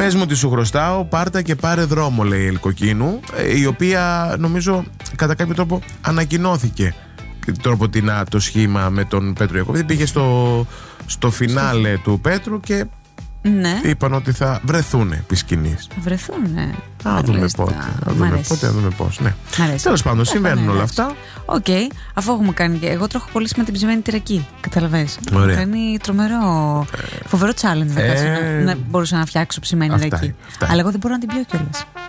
Πες μου τι σου χρωστάω, πάρτα και πάρε δρόμο, λέει η Ελκοκίνου, η οποία νομίζω κατά κάποιο τρόπο ανακοινώθηκε τροποτινά το σχήμα με τον Πέτρο Ιακωβίδη. Πήγε στο φινάλε του Πέτρου και είπαν ότι θα βρεθούν επί σκηνής. Θα βρεθούνε. Να δούμε πότε. Να δούμε πώς. Ναι. Τέλος πάντων, συμβαίνουν όλα αυτά. Οκ, αφού έχουμε κάνει και. Εγώ τρώω πολύ με την ψημένη τυρακή. Καταλαβαίνεις. Έχω κάνει φοβερό challenge. Να μπορούσα να φτιάξω ψημένη τυρακή. Αλλά εγώ δεν μπορώ να την πιω κιόλας.